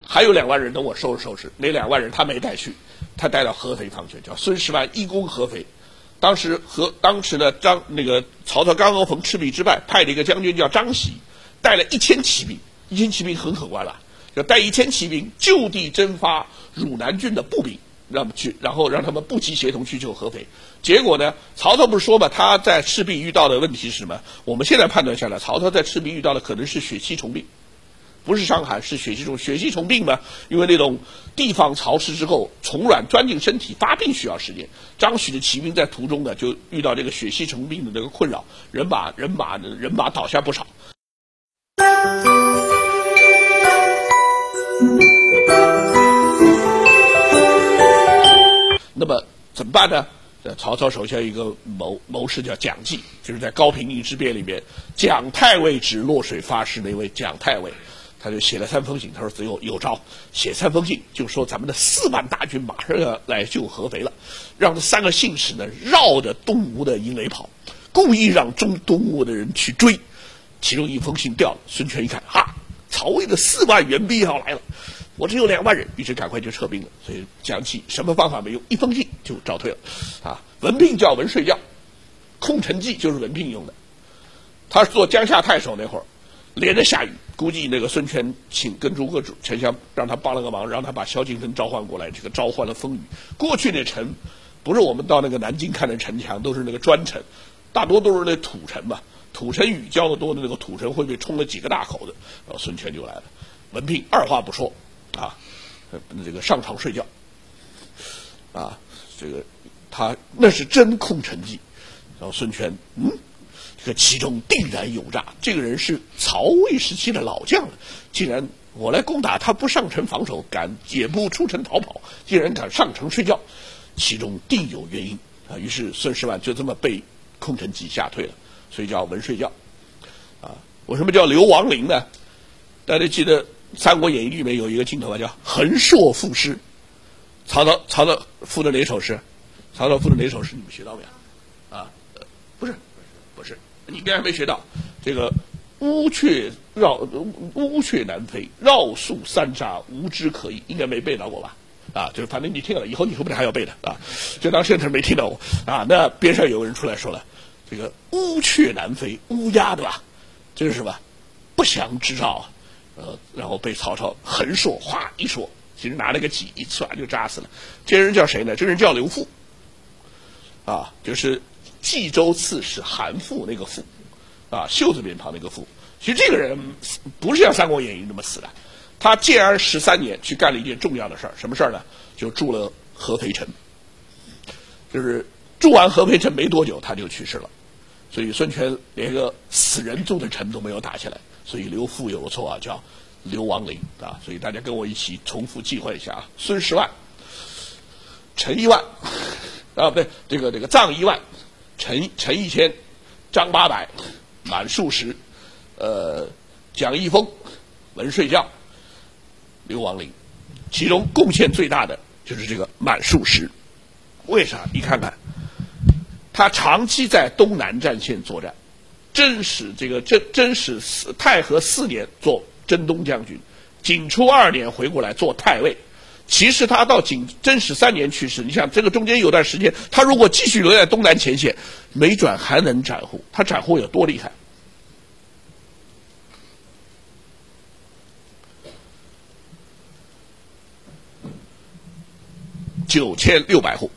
还有2万人等我收拾收拾。那2万人他没带去，他带到合肥方去，叫孙十万一攻合肥。当时呢曹操刚刚逢赤壁之败，派了一个将军叫张喜，带了1000骑兵，1000骑兵很可观了，就带1000骑兵就地征发汝南郡的步兵，然后让他们不击协同去救合肥。结果呢，曹操不是说嘛，他在赤壁遇到的问题是什么？我们现在判断下来，曹操在赤壁遇到的可能是血气虫病。不是伤寒，是血气虫病嘛？因为那种地方潮湿之后，虫卵钻进身体，发病需要时间。张许的骑兵在途中呢，就遇到这个血气虫病的这个困扰，人马倒下不少。那么怎么办呢？曹操手下有一个谋士叫蒋济，就是在高平颍之变里面，蒋太尉指落水发誓那位蒋太尉。他就写了3封信，他说只有招，写3封信，就说咱们的4万大军马上要来救合肥了，让这3个信使呢绕着东吴的营垒跑，故意让东吴的人去追。其中一封信掉了，孙权一看，曹魏的4万援兵要来了，我只有2万人，于是赶快就撤兵了。所以蒋济什么方法没用，一封信就招退了。文聘叫文睡觉，空城计就是文聘用的。他是做江夏太守那会儿，连着下雨。估计那个孙权跟诸葛丞相让他帮了个忙，让他把萧敬腾召唤过来，这个召唤了风雨。过去那城不是我们到那个南京看的城墙，都是那个砖城，大多都是那土城嘛。土城雨浇的多的那个土城会被冲了几个大口子，然后孙权就来了。文聘二话不说这个上床睡觉这个他那是真空城计。然后孙权这个其中定然有诈，这个人是曹魏时期的老将了，竟然我来攻打他不上城防守，也不出城逃跑，竟然敢上城睡觉，其中定有原因于是孙十万就这么被空城计吓退了，所以叫文睡觉为什么叫刘王陵呢？大家记得《三国演义》里面有一个镜头叫横槊赋诗，曹操赋的哪首诗？曹操赋的哪首诗你们学到没有？不是，你应该还没学到。这个乌鹊南飞，绕树三匝，无枝可依，应该没背到过吧？就是反正你听了以后，你说不定还要背的就当现在没听到过那边上有人出来说了，这个乌鹊南飞，乌鸦对吧？这是什么？不祥之兆然后被曹操横槊哗一说，其实拿了个戟一唰就扎死了。这人叫谁呢？这人叫刘馥就是冀州刺史韩馥那个馥袖字边旁那个馥。其实这个人不是像《三国演义》那么死的，他建安13年去干了一件重要的事儿，什么事儿呢？就筑了合肥城。就是筑完合肥城没多久他就去世了，所以孙权连个死人筑的城都没有打下来，所以刘馥有个绰号叫刘王陵所以大家跟我一起重复记混一下孙10万，陈1万不对，这个臧1万，陈1000，张800，满数10，蒋一峰，文睡觉，刘王陵，其中贡献最大的就是这个满数10。为啥？你看看，他长期在东南战线作战，真使太和4年做征东将军，景初2年回过来做太尉。其实他到真始3年去世，你想这个中间有段时间，他如果继续留在东南前线，没准还能斩获。他斩获有多厉害？9600户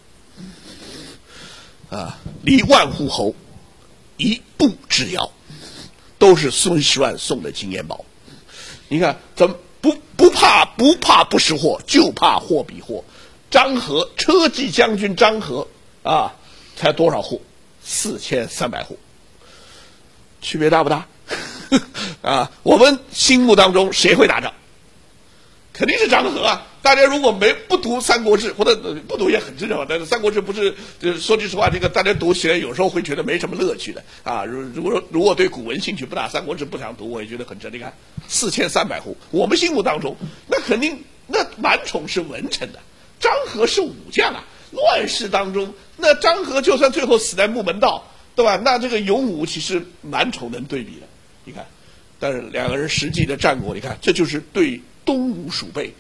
离万户侯1步之遥，都是孙10万送的经验宝。你看怎么不怕不识货，就怕货比货。张合车骑将军张合才多少户？4300户，区别大不大？我们心目当中谁会打仗？肯定是张合大家如果不读《三国志》，或者不读也很正常，但是《三国志》不是说句实话，这个大家读起来有时候会觉得没什么乐趣的如果对古文兴趣不大，《三国志》不想读，我也觉得很正。你看4300户，我们心目当中那肯定那满宠是文臣的，张合是武将乱世当中，那张合就算最后死在木门道，对吧？那这个勇武其实满宠能对比的。你看，但是2个人实际的战果，你看这就是对东吴鼠辈